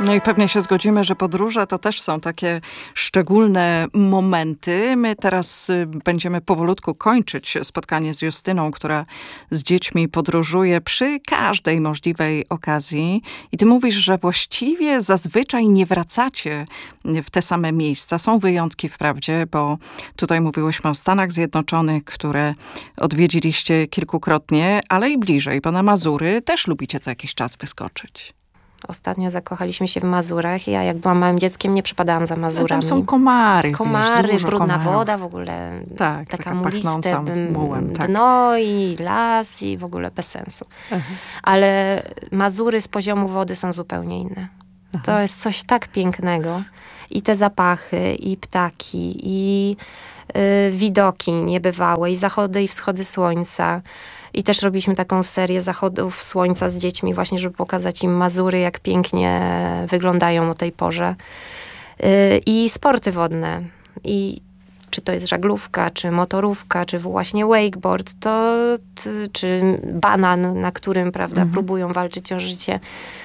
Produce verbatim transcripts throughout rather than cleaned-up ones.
No i pewnie się zgodzimy, że podróże to też są takie szczególne momenty. My teraz będziemy powolutku kończyć spotkanie z Justyną, która z dziećmi podróżuje przy każdej możliwej okazji. I ty mówisz, że właściwie zazwyczaj nie wracacie w te same miejsca. Są wyjątki wprawdzie, bo tutaj mówiłyśmy o Stanach Zjednoczonych, które odwiedziliście kilkukrotnie, ale i bliżej, bo na Mazury też lubicie co jakiś czas wyskoczyć. Ostatnio zakochaliśmy się w Mazurach. Ja jak byłam małym dzieckiem, nie przepadałam za Mazurami. Tam są komary. Komary, wiesz, brudna komarów. woda w ogóle. Tak, taka taka muliste, mułem, tak. dno i las i w ogóle bez sensu. Aha. Ale Mazury z poziomu wody są zupełnie inne. Aha. To jest coś tak pięknego. I te zapachy, i ptaki, i y, widoki niebywałe, i zachody i wschody słońca. I też robiliśmy taką serię zachodów słońca z dziećmi właśnie, żeby pokazać im Mazury, jak pięknie wyglądają o tej porze. Yy, I sporty wodne. I czy to jest żaglówka, czy motorówka, czy właśnie wakeboard, to, t, czy banan, na którym, prawda, mhm. próbują walczyć o życie.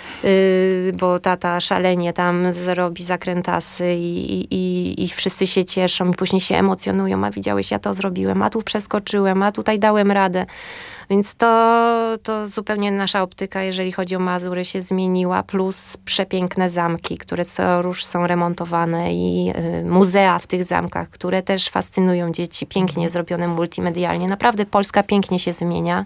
Yy, bo tata szalenie tam zrobi zakrętasy i, i, i wszyscy się cieszą i później się emocjonują, a widziałeś, ja to zrobiłem, a tu przeskoczyłem, a tutaj dałem radę. Więc to, to zupełnie nasza optyka, jeżeli chodzi o Mazury, się zmieniła, plus przepiękne zamki, które co rusz są remontowane i y, muzea w tych zamkach, które też fascynują dzieci, pięknie zrobione multimedialnie. Naprawdę Polska pięknie się zmienia.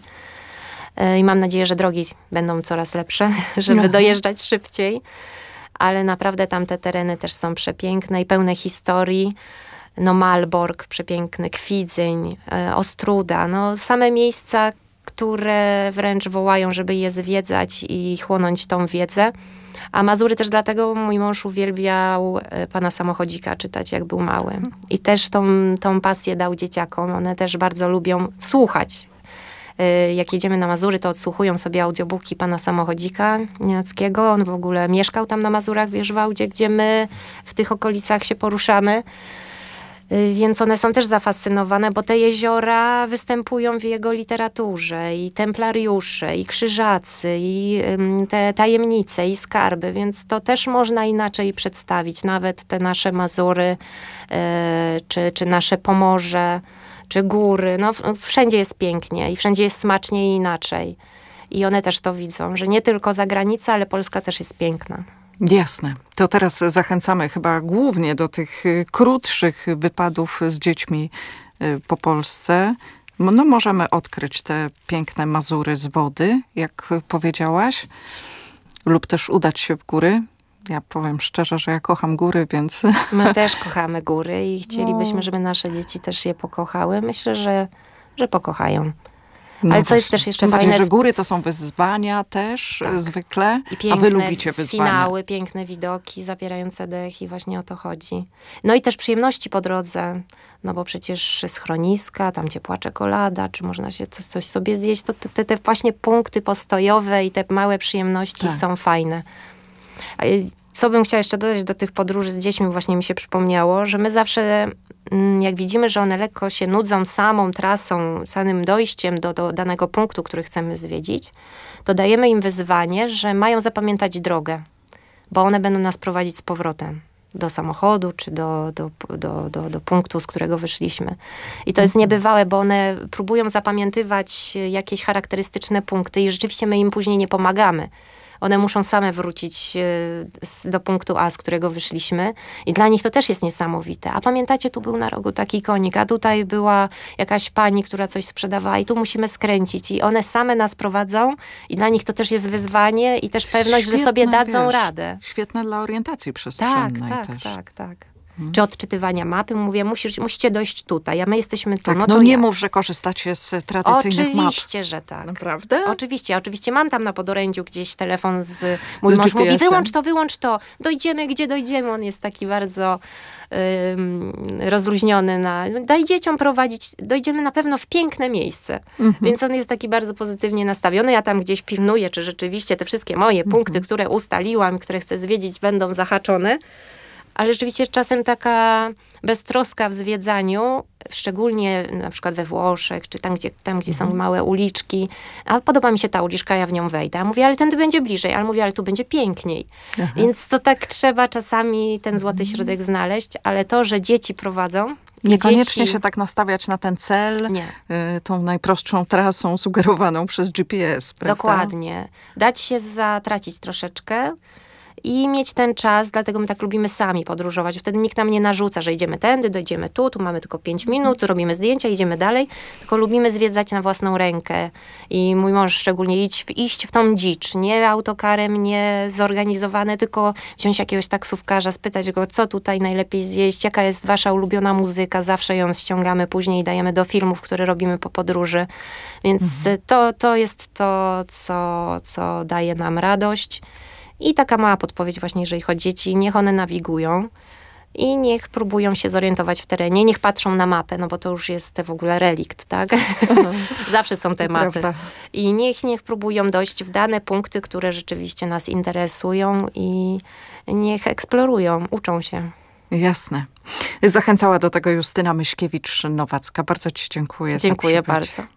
I mam nadzieję, że drogi będą coraz lepsze, żeby Aha. dojeżdżać szybciej. Ale naprawdę tamte tereny też są przepiękne i pełne historii. No Malbork, przepiękny, Kwidzyń, Ostróda. No same miejsca, które wręcz wołają, żeby je zwiedzać i chłonąć tą wiedzę. A Mazury też dlatego mój mąż uwielbiał Pana Samochodzika czytać, jak był mały. I też tą, tą pasję dał dzieciakom. One też bardzo lubią słuchać. Jak jedziemy na Mazury, to odsłuchują sobie audiobooki Pana Samochodzika Nienackiego. On w ogóle mieszkał tam na Mazurach w Wierzwałdzie, gdzie my w tych okolicach się poruszamy. Więc one są też zafascynowane, bo te jeziora występują w jego literaturze. I templariusze, i krzyżacy, i te tajemnice, i skarby. Więc to też można inaczej przedstawić. Nawet te nasze Mazury, czy, czy nasze Pomorze, czy góry, no wszędzie jest pięknie i wszędzie jest smacznie i inaczej. I one też to widzą, że nie tylko zagranica, ale Polska też jest piękna. Jasne. To teraz zachęcamy chyba głównie do tych krótszych wypadów z dziećmi po Polsce. No możemy odkryć te piękne Mazury z wody, jak powiedziałaś, lub też udać się w góry. Ja powiem szczerze, że ja kocham góry, więc... My też kochamy góry i chcielibyśmy, żeby nasze dzieci też je pokochały. Myślę, że, że pokochają. No ale co jest też jeszcze fajne... fajne... że góry to są wyzwania też tak. zwykle, I piękne, a wy lubicie wyzwania. Finały, piękne widoki, zapierające dech i właśnie o to chodzi. No i też przyjemności po drodze, no bo przecież schroniska, tam ciepła czekolada, czy można się coś, coś sobie zjeść, to te, te, te właśnie punkty postojowe i te małe przyjemności tak. są fajne. Co bym chciała jeszcze dodać do tych podróży z dziećmi, właśnie mi się przypomniało, że my zawsze, jak widzimy, że one lekko się nudzą samą trasą, samym dojściem do, do danego punktu, który chcemy zwiedzić, to dajemy im wyzwanie, że mają zapamiętać drogę, bo one będą nas prowadzić z powrotem do samochodu, czy do, do, do, do, do punktu, z którego wyszliśmy. I to jest niebywałe, bo one próbują zapamiętywać jakieś charakterystyczne punkty i rzeczywiście my im później nie pomagamy. One muszą same wrócić do punktu A, z którego wyszliśmy. I dla nich to też jest niesamowite. A pamiętacie, tu był na rogu taki konik, a tutaj była jakaś pani, która coś sprzedawała i tu musimy skręcić. I one same nas prowadzą i dla nich to też jest wyzwanie i też pewność, świetne, że sobie dadzą wiesz, radę. Świetne dla orientacji przestrzennej tak, też. Tak, tak, tak. Hmm. Czy odczytywania mapy. Mówię, musisz, musicie dojść tutaj, a my jesteśmy tu. Tak, no, no to nie jak? mów, że korzystacie z tradycyjnych oczywiście, map. Oczywiście, że tak. Naprawdę? Oczywiście, oczywiście. Mam tam na podorędziu gdzieś telefon z... Mój z mąż mówi, wyłącz to, wyłącz to. Dojdziemy, gdzie dojdziemy. On jest taki bardzo um, rozluźniony na... Daj dzieciom prowadzić. Dojdziemy na pewno w piękne miejsce. Mhm. Więc on jest taki bardzo pozytywnie nastawiony. Ja tam gdzieś pilnuję, czy rzeczywiście te wszystkie moje mhm. punkty, które ustaliłam, które chcę zwiedzić, będą zahaczone. Ale rzeczywiście czasem taka beztroska w zwiedzaniu, szczególnie na przykład we Włoszech, czy tam, gdzie, tam, gdzie są małe uliczki. A podoba mi się ta uliczka, ja w nią wejdę. A mówię, ale tędy będzie bliżej. Ale mówię, ale tu będzie piękniej. Aha. Więc to tak trzeba czasami ten złoty środek znaleźć, ale to, że dzieci prowadzą, niekoniecznie dzieci... się tak nastawiać na ten cel, Nie. y, tą najprostszą trasą sugerowaną przez G P S, prawda? Dokładnie. Dać się zatracić troszeczkę i mieć ten czas, dlatego my tak lubimy sami podróżować. Wtedy nikt nam nie narzuca, że idziemy tędy, dojdziemy tu, tu mamy tylko pięć minut, robimy zdjęcia, idziemy dalej. Tylko lubimy zwiedzać na własną rękę. I mój mąż szczególnie iść w, iść w tą dzicz. Nie autokarem, nie zorganizowane, tylko wziąć jakiegoś taksówkarza, spytać go, co tutaj najlepiej zjeść, jaka jest wasza ulubiona muzyka. Zawsze ją ściągamy później i dajemy do filmów, które robimy po podróży. Więc mhm. to, to jest to, co, co daje nam radość. I taka mała podpowiedź właśnie, jeżeli chodzi o dzieci, niech one nawigują i niech próbują się zorientować w terenie, niech patrzą na mapę, no bo to już jest w ogóle relikt, tak? Zawsze są te to mapy. Prawda. I niech, niech próbują dojść w dane punkty, które rzeczywiście nas interesują i niech eksplorują, uczą się. Jasne. Zachęcała do tego Justyna Myśkiewicz-Nowacka. Bardzo ci dziękuję. Dziękuję bardzo.